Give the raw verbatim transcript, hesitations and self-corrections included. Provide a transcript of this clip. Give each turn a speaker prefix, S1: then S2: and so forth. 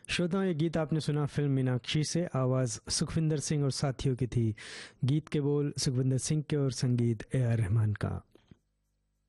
S1: श्रोताओं, ये गीत आपने सुना फिल्म मीनाक्षी से। आवाज़ सुखविंदर सिंह और साथियों की थी। गीत के बोल सुखविंदर सिंह के और संगीत ए आर रहमान का।